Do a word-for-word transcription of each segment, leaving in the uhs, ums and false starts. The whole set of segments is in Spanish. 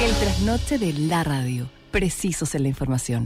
El trasnoche de la radio. Precisos en la información.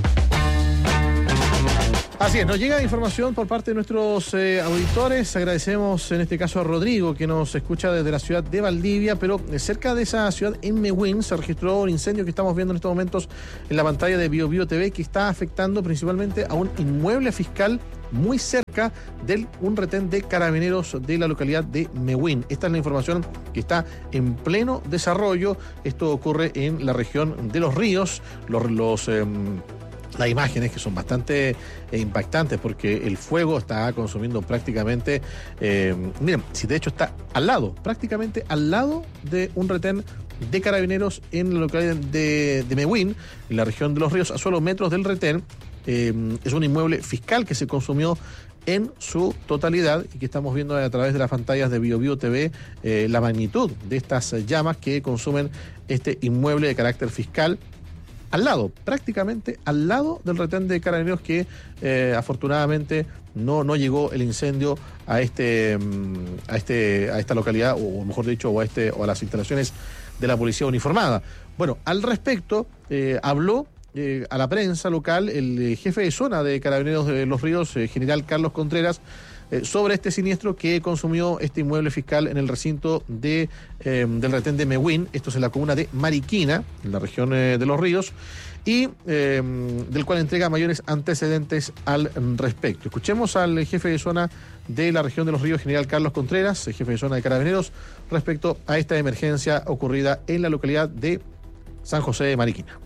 Así es, nos llega información por parte de nuestros eh, auditores. Agradecemos en este caso a Rodrigo, que nos escucha desde la ciudad de Valdivia, pero cerca de esa ciudad, en Mewin, se registró un incendio que estamos viendo en estos momentos en la pantalla de Bio Bio T V, que está afectando principalmente a un inmueble fiscal muy cerca de un retén de carabineros de la localidad de Mewin. Esta es la información que está en pleno desarrollo. Esto ocurre en la región de Los Ríos. Los... los eh, Las imágenes que son bastante eh, impactantes porque el fuego está consumiendo prácticamente, eh, miren, si de hecho está al lado, prácticamente al lado de un retén de carabineros en la localidad de, de Mewin, en la región de Los Ríos, a solo metros del retén. Eh, es un inmueble fiscal que se consumió en su totalidad y que estamos viendo a través de las pantallas de Bio Bio T V eh, la magnitud de estas llamas que consumen este inmueble de carácter fiscal. Al lado, prácticamente al lado del retén de carabineros que eh, afortunadamente no, no llegó el incendio a este, a este, a esta localidad, o mejor dicho, o a este, o a las instalaciones de la policía uniformada. Bueno, al respecto, eh, habló eh, a la prensa local el eh, jefe de zona de Carabineros de Los Ríos, eh, general Carlos Contreras, sobre este siniestro que consumió este inmueble fiscal en el recinto de, eh, del retén de Mewin. Esto es en la comuna de Mariquina, en la región eh, de Los Ríos, y eh, del cual entrega mayores antecedentes al respecto. Escuchemos al jefe de zona de la región de Los Ríos, general Carlos Contreras, jefe de zona de Carabineros, respecto a esta emergencia ocurrida en la localidad de San José de Mariquina.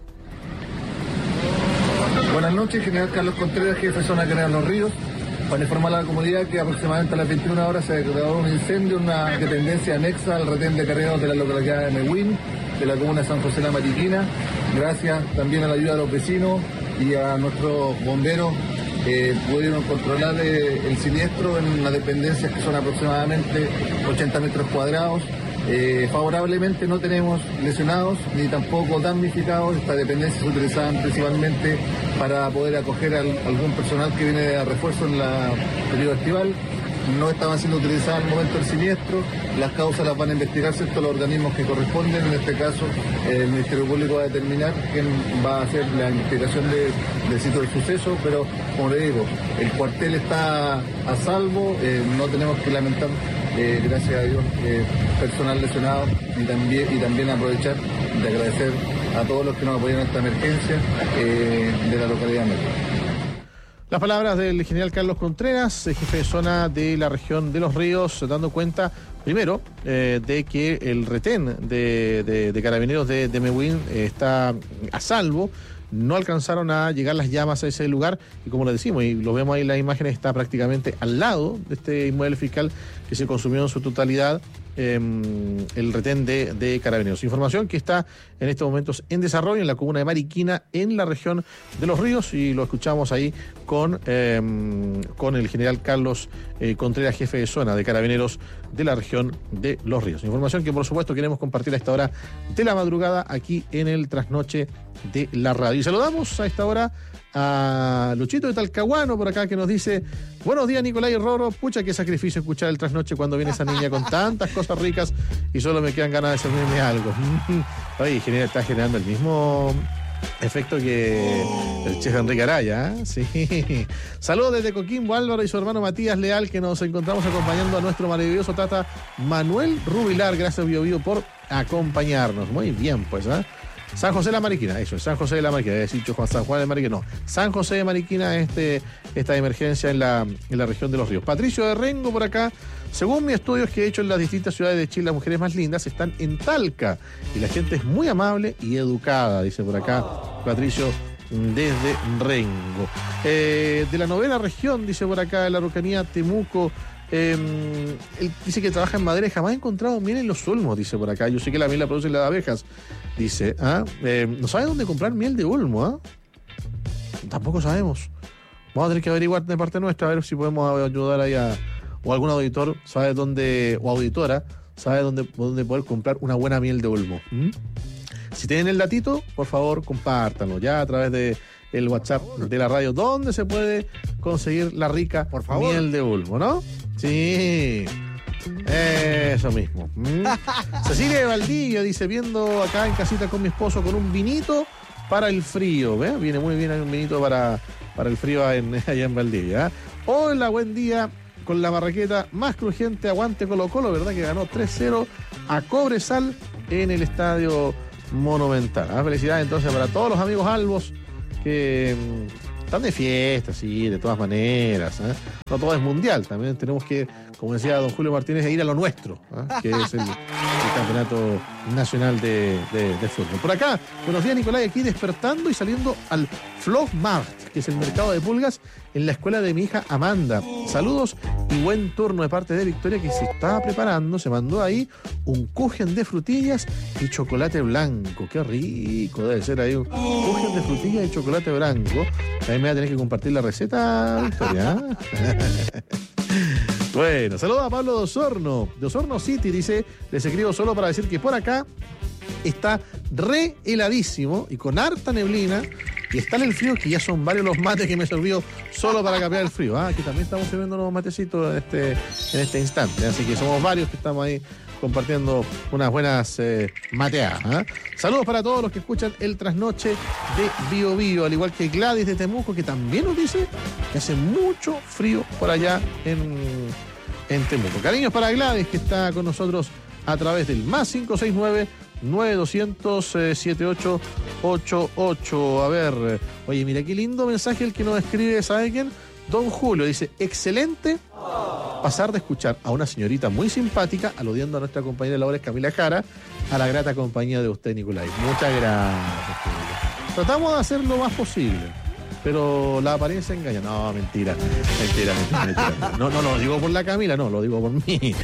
Buenas noches, general Carlos Contreras, jefe de zona de Carabineros de Los Ríos. Para informar a la comunidad que aproximadamente a las veintiuna horas se declaró un incendio en una dependencia anexa al retén de carabineros de la localidad de Mewin, de la comuna de San José de la Mariquina. Gracias también a la ayuda de los vecinos y a nuestros bomberos, eh, pudieron controlar eh, el siniestro en unas dependencias que son aproximadamente ochenta metros cuadrados. Eh, favorablemente no tenemos lesionados ni tampoco damnificados. Estas dependencias se utilizaban principalmente para poder acoger a algún personal que viene de refuerzo en la periodo estival. No estaban siendo utilizadas en el momento del siniestro. Las causas las van a investigar cierto los organismos que corresponden. En este caso, eh, el Ministerio Público va a determinar quién va a hacer la investigación de, del sitio del suceso, pero como le digo, el cuartel está a salvo, eh, no tenemos que lamentar, eh, gracias a Dios, eh, personal lesionado, y también, y también aprovechar de agradecer a todos los que nos apoyan en esta emergencia eh, de la localidad de Mérida. Las palabras del general Carlos Contreras, jefe de zona de la región de Los Ríos, dando cuenta, primero, eh, de que el retén de, de, de carabineros de, de Mewin eh, está a salvo. No alcanzaron a llegar las llamas a ese lugar y, como lo decimos, y lo vemos ahí en las imágenes, está prácticamente al lado de este inmueble fiscal que se consumió en su totalidad eh, el retén de, de carabineros. Información que está en estos momentos en desarrollo en la comuna de Mariquina, en la región de Los Ríos, y lo escuchamos ahí con, eh, con el general Carlos eh, Contreras, jefe de zona de Carabineros de la región de Los Ríos. Información que, por supuesto, queremos compartir a esta hora de la madrugada aquí en el Trasnoche de la radio. Y saludamos a esta hora a Luchito de Talcahuano por acá, que nos dice: buenos días, Nicolás y Roro. Pucha, qué sacrificio escuchar el Trasnoche cuando viene esa niña con tantas cosas ricas y solo me quedan ganas de servirme algo. Oye, genera, está generando el mismo efecto que el chef Enrique Araya, ¿eh? Sí. Saludos desde Coquimbo, Álvaro y su hermano Matías Leal, que nos encontramos acompañando a nuestro maravilloso tata Manuel Rubilar. Gracias, Bio Bio, por acompañarnos. Muy bien, pues, ¿eh? San José de la Mariquina, eso, San José de la Mariquina, he dicho Juan San Juan de Mariquina, no, San José de Mariquina, este, esta emergencia en la, en la región de Los Ríos. Patricio de Rengo por acá: según mis estudios que he hecho en las distintas ciudades de Chile, las mujeres más lindas están en Talca y la gente es muy amable y educada, dice por acá Patricio desde Rengo. Eh, de la novena región, dice por acá, la Araucanía, Temuco. Eh, él dice que trabaja en madera y jamás ha encontrado miel en los olmos, dice por acá. Yo sé que la miel la producen las abejas, dice. ¿Ah? Eh, no sabe dónde comprar miel de olmo, ¿ah? Tampoco sabemos. Vamos a tener que averiguar de parte nuestra, a ver si podemos ayudar ahí a, o algún auditor sabe dónde, o auditora sabe dónde, dónde poder comprar una buena miel de olmo. ¿Mm? Si tienen el datito, por favor, compártanlo ya a través de el WhatsApp de la radio, donde se puede conseguir la rica por favor. Miel de olmo, ¿no? Sí. Eso mismo. ¿Mm? Cecilia de Valdivia dice, viendo acá en casita con mi esposo con un vinito para el frío. ¿Ve? Viene muy bien un vinito para, para el frío en, allá en Valdivia. ¿eh? Hola, buen día. Con la marraqueta más crujiente, aguante Colo Colo, ¿verdad? Que ganó tres cero a Cobresal en el Estadio Monumental. ¿eh? Felicidades entonces para todos los amigos albos que mmm, están de fiesta, sí, de todas maneras. ¿eh? No todo es mundial, también tenemos que, como decía don Julio Martínez, ir a lo nuestro, ¿eh? que es el, el campeonato nacional de, de, de fútbol. Por acá, buenos días Nicolás, aquí despertando y saliendo al Flogmart, que es el mercado de pulgas en la escuela de mi hija Amanda. Saludos y buen turno de parte de Victoria, que se estaba preparando, se mandó ahí un kuchen de frutillas y chocolate blanco. Qué rico debe ser ahí un kuchen de frutillas y chocolate blanco. También me va a tener que compartir la receta, Victoria. Bueno, saludos a Pablo de Osorno, de Osorno City, dice, les escribo solo para decir que por acá está re heladísimo y con harta neblina. Y está en el frío, que ya son varios los mates que me sirvió solo para cambiar el frío. Ah, que también estamos sirviendo unos matecitos en este, en este instante. Así que somos varios que estamos ahí compartiendo unas buenas eh, mateadas. ¿eh? Saludos para todos los que escuchan el trasnoche de Bio Bio, al igual que Gladys de Temuco, que también nos dice que hace mucho frío por allá en, en Temuco. Cariños para Gladys, que está con nosotros a través del más cinco seis nueve nueve dos cero cero siete ocho ocho ocho. A ver, oye, mira qué lindo mensaje el que nos escribe, ¿sabe quién? Don Julio, dice, excelente pasar de escuchar a una señorita muy simpática, aludiendo a nuestra compañera de labores Camila Jara, a la grata compañía de usted, Nicolás. Muchas gracias, Julio. Tratamos de hacer lo más posible, pero la apariencia engaña. No, mentira, mentira, mentira, mentira. No, no, no lo digo por la Camila, no, lo digo por mí.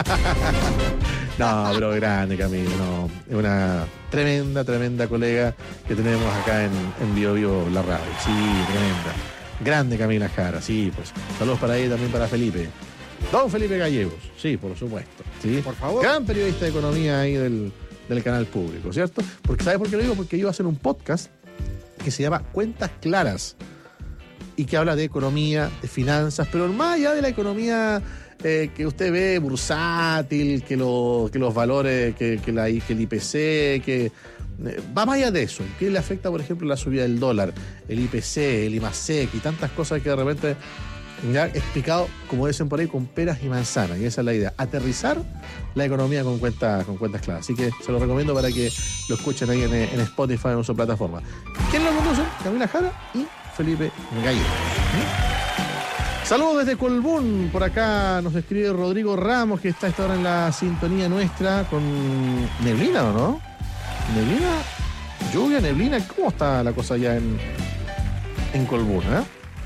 No, pero grande Camila, no. Es una tremenda, tremenda colega que tenemos acá en, en Bio Bio La Radio. Sí, tremenda. Grande Camila Jara, sí, pues. Saludos para ella y también para Felipe. Don Felipe Gallegos, sí, por supuesto. ¿Sí? Por favor. Gran periodista de economía ahí del, del canal público, ¿cierto? Porque, ¿sabes por qué lo digo? Porque iba a hacer un podcast que se llama Cuentas Claras y que habla de economía, de finanzas, pero más allá de la economía eh, que usted ve bursátil, que, lo, que los valores, que, que, la, que el I P C, que eh, va más allá de eso. ¿Qué le afecta, por ejemplo, la subida del dólar, el I P C, el IMASEC y tantas cosas que de repente ya explicado, como dicen por ahí, con peras y manzanas? Y esa es la idea, aterrizar la economía con cuentas, con cuentas claras. Así que se lo recomiendo para que lo escuchen ahí en, en Spotify o en su plataforma. ¿Quién lo conduce? Camila Jara y Felipe Gallego. ¿Mm? Saludos desde Colbún. Por acá nos escribe Rodrigo Ramos, que está a esta hora en la sintonía nuestra con neblina, ¿o no? ¿Neblina? ¿Lluvia? ¿Neblina? ¿Cómo está la cosa allá en, en Colbún, eh?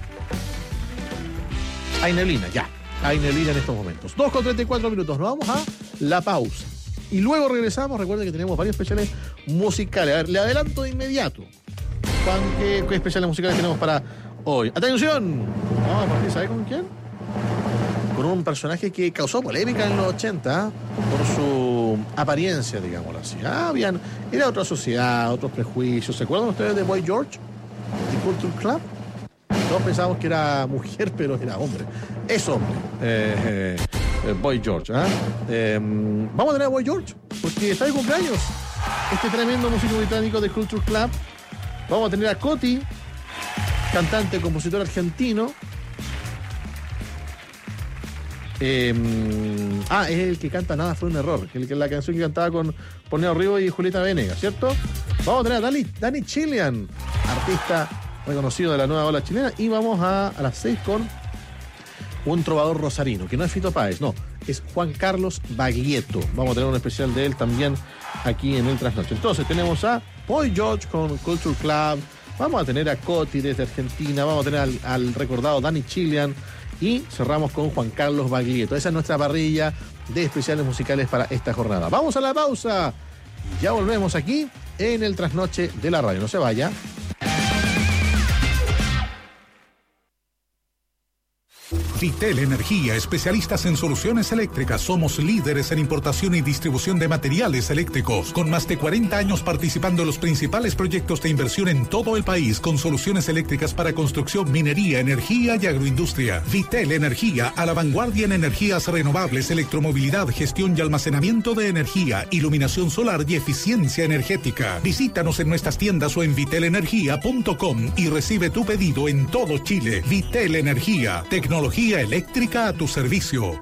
Hay neblina, ya. Hay neblina en estos momentos. dos con treinta y cuatro minutos. Nos vamos a la pausa. Y luego regresamos. Recuerden que tenemos varios especiales musicales. A ver, le adelanto de inmediato. Juan, ¿qué, qué especiales musicales tenemos para hoy? ¡Atención! Vamos a partir, ¿sabe con quién? Con un personaje que causó polémica en los ochenta, ¿eh? Por su apariencia, digámoslo así. Ah, bien. Era otra sociedad, otros prejuicios. ¿Se acuerdan ustedes de Boy George? ¿De Culture Club? Todos pensábamos que era mujer, pero era hombre. Es hombre. Eh, eh, Boy George. ¿eh? Eh, vamos a tener a Boy George, porque está de cumpleaños. Este tremendo músico británico de Culture Club. Vamos a tener a Coti, cantante, compositor argentino. Eh, ah, es el que canta Nada fue un error. El que la canción que cantaba con Poneo Río y Julieta Venegas, ¿cierto? Vamos a tener a Dani, Dani Chilean, artista reconocido de la nueva ola chilena, y vamos a, a las seis con un trovador rosarino, que no es Fito Páez, no, es Juan Carlos Baglietto. Vamos a tener un especial de él también aquí en el Trasnoche. Entonces tenemos a Boy George con Culture Club, vamos a tener a Coti desde Argentina, vamos a tener al, al recordado Dani Chilean, y cerramos con Juan Carlos Baglietto. Esa es nuestra parrilla de especiales musicales para esta jornada. Vamos a la pausa, ya volvemos aquí en el Trasnoche de la Radio. No se vaya. Vitel Energía, especialistas en soluciones eléctricas. Somos líderes en importación y distribución de materiales eléctricos, con más de cuarenta años participando en los principales proyectos de inversión en todo el país, con soluciones eléctricas para construcción, minería, energía y agroindustria. Vitel Energía, a la vanguardia en energías renovables, electromovilidad, gestión y almacenamiento de energía, iluminación solar y eficiencia energética. Visítanos en nuestras tiendas o en vitel energía punto com y recibe tu pedido en todo Chile. Vitel Energía, tecnología eléctrica a tu servicio.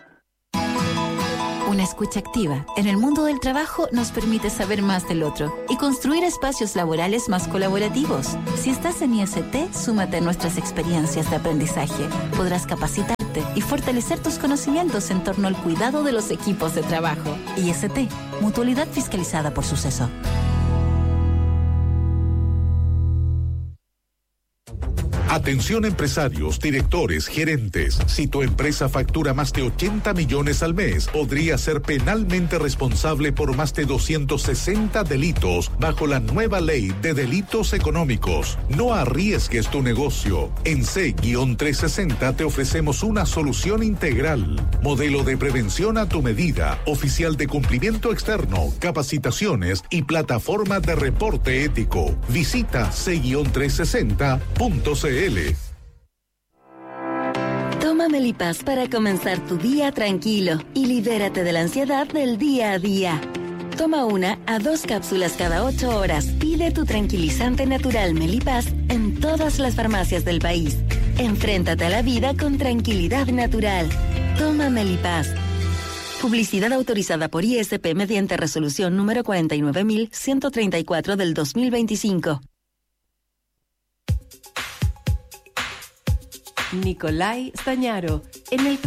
Una escucha activa en el mundo del trabajo nos permite saber más del otro y construir espacios laborales más colaborativos. Si estás en I S T, súmate a nuestras experiencias de aprendizaje. Podrás capacitarte y fortalecer tus conocimientos en torno al cuidado de los equipos de trabajo. I S T, mutualidad fiscalizada por Suceso. Atención empresarios, directores, gerentes. Si tu empresa factura más de ochenta millones al mes, podría ser penalmente responsable por más de doscientos sesenta delitos bajo la nueva ley de delitos económicos. No arriesgues tu negocio. En C trescientos sesenta te ofrecemos una solución integral. Modelo de prevención a tu medida, oficial de cumplimiento externo, capacitaciones y plataforma de reporte ético. Visita C trescientos sesenta punto c l. Toma Melipaz para comenzar tu día tranquilo y libérate de la ansiedad del día a día. Toma una a dos cápsulas cada ocho horas. Pide tu tranquilizante natural Melipaz en todas las farmacias del país. Enfréntate a la vida con tranquilidad natural. Toma Melipaz. Publicidad autorizada por I S P mediante resolución número cuarenta y nueve mil ciento treinta y cuatro del dos mil veinticinco. Nicolai Stañaro, en el